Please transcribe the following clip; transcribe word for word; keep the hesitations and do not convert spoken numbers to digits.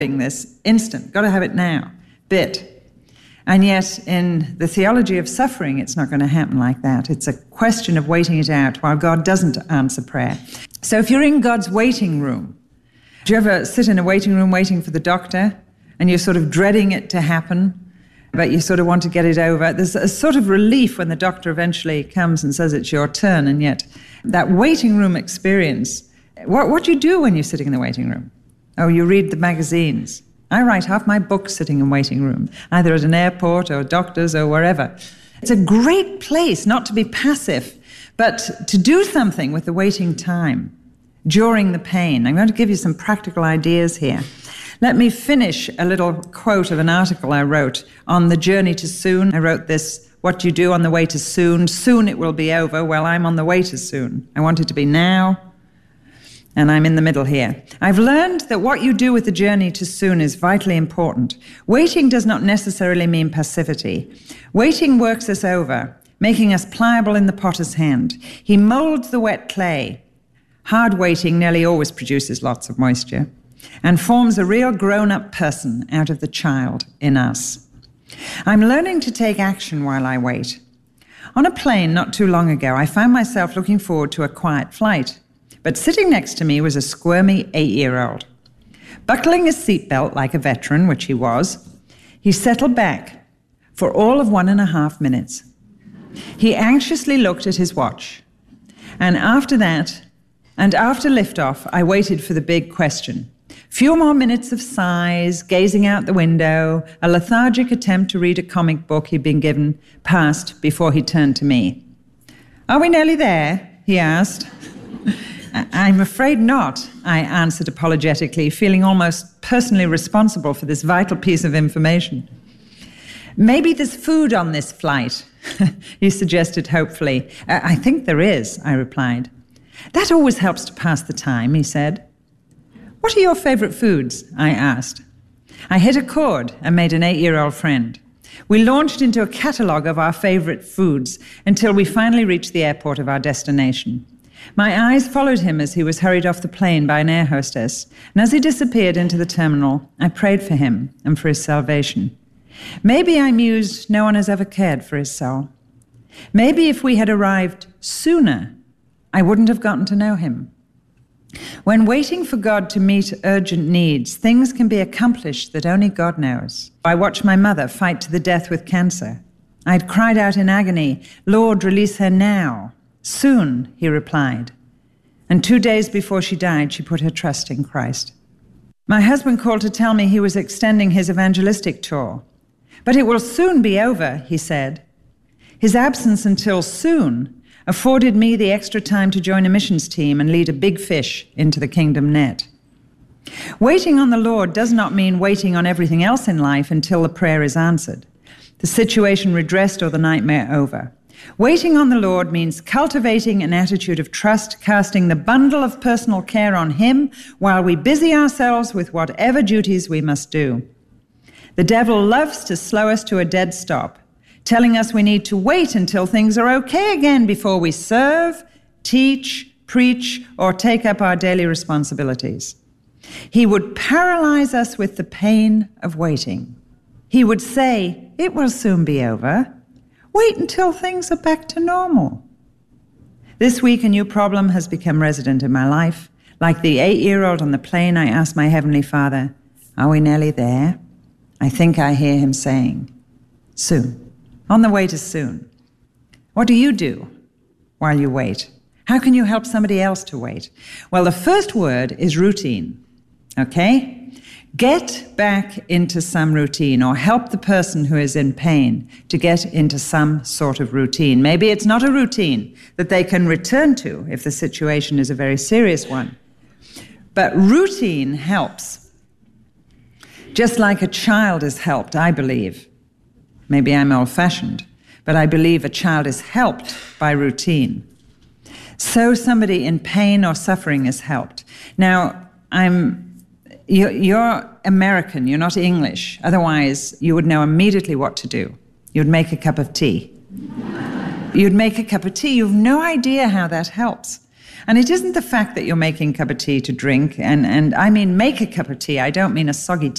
this instant, got to have it now, bit. And yet, in the theology of suffering, it's not going to happen like that. It's a question of waiting it out while God doesn't answer prayer. So if you're in God's waiting room, do you ever sit in a waiting room waiting for the doctor, and you're sort of dreading it to happen, but you sort of want to get it over? There's a sort of relief when the doctor eventually comes and says it's your turn, and yet that waiting room experience, what, what do you do when you're sitting in the waiting room? Oh, you read the magazines. I write half my books sitting in waiting room, either at an airport or doctors or wherever. It's a great place not to be passive, but to do something with the waiting time during the pain. I'm going to give you some practical ideas here. Let me finish a little quote of an article I wrote on the journey to soon. I wrote this, what do you do on the way to soon? Soon it will be over. Well, I'm on the way to soon. I want it to be now. And I'm in the middle here. I've learned that what you do with the journey to soon is vitally important. Waiting does not necessarily mean passivity. Waiting works us over, making us pliable in the potter's hand. He molds the wet clay. Hard waiting nearly always produces lots of moisture and forms a real grown-up person out of the child in us. I'm learning to take action while I wait. On a plane not too long ago, I found myself looking forward to a quiet flight. But sitting next to me was a squirmy eight-year-old. Buckling his seatbelt like a veteran, which he was, he settled back for all of one and a half minutes. He anxiously looked at his watch. And after that, and after liftoff, I waited for the big question. Few more minutes of sighs, gazing out the window, a lethargic attempt to read a comic book he'd been given, passed before he turned to me. "Are we nearly there?" he asked. "I'm afraid not," I answered apologetically, feeling almost personally responsible for this vital piece of information. "Maybe there's food on this flight," he suggested hopefully. "I think there is," I replied. "That always helps to pass the time," he said. "What are your favorite foods?" I asked. I hit a chord and made an eight-year-old friend. We launched into a catalogue of our favorite foods until we finally reached the airport of our destination. My eyes followed him as he was hurried off the plane by an air hostess, and as he disappeared into the terminal, I prayed for him and for his salvation. Maybe, I mused, no one has ever cared for his soul. Maybe if we had arrived sooner, I wouldn't have gotten to know him. When waiting for God to meet urgent needs, things can be accomplished that only God knows. I watched my mother fight to the death with cancer. I had cried out in agony, "Lord, release her now." "Soon," he replied. And two days before she died, she put her trust in Christ. My husband called to tell me he was extending his evangelistic tour. "But it will soon be over," he said. His absence until soon afforded me the extra time to join a missions team and lead a big fish into the kingdom net. Waiting on the Lord does not mean waiting on everything else in life until the prayer is answered, the situation redressed or the nightmare over. Waiting on the Lord means cultivating an attitude of trust, casting the bundle of personal care on Him while we busy ourselves with whatever duties we must do. The devil loves to slow us to a dead stop, telling us we need to wait until things are okay again before we serve, teach, preach, or take up our daily responsibilities. He would paralyze us with the pain of waiting. He would say, "It will soon be over. Wait until things are back to normal." This week, a new problem has become resident in my life. Like the eight-year-old on the plane, I asked my Heavenly Father, "Are we nearly there?" I think I hear Him saying, "Soon." On the way to soon. What do you do while you wait? How can you help somebody else to wait? Well, the first word is routine, okay? Get back into some routine, or help the person who is in pain to get into some sort of routine. Maybe it's not a routine that they can return to if the situation is a very serious one. But routine helps. Just like a child is helped, I believe. Maybe I'm old-fashioned, but I believe a child is helped by routine. So somebody in pain or suffering is helped. Now, I'm You're American, you're not English. Otherwise, you would know immediately what to do. You'd make a cup of tea. You'd make a cup of tea. You've no idea how that helps. And it isn't the fact that you're making a cup of tea to drink, and, and I mean make a cup of tea. I don't mean a soggy